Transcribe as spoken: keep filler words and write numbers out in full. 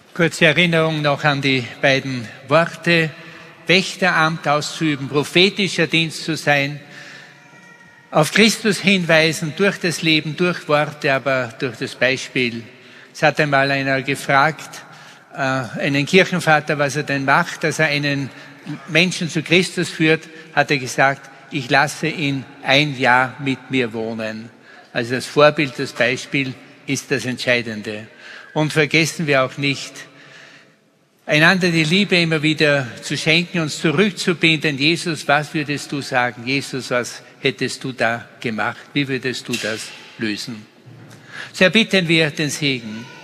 Kurze Erinnerung noch an die beiden Worte: Wächteramt auszuüben, prophetischer Dienst zu sein, auf Christus hinweisen, durch das Leben, durch Worte, aber durch das Beispiel. Es hat einmal einer gefragt, äh, einen Kirchenvater, was er denn macht, dass er einen Menschen zu Christus führt, hat er gesagt: Ich lasse ihn ein Jahr mit mir wohnen. Also das Vorbild, das Beispiel ist das Entscheidende. Und vergessen wir auch nicht, einander die Liebe immer wieder zu schenken, uns zurückzubinden. Jesus, was würdest du sagen? Jesus, was hättest du da gemacht? Wie würdest du das lösen? So erbitten wir den Segen.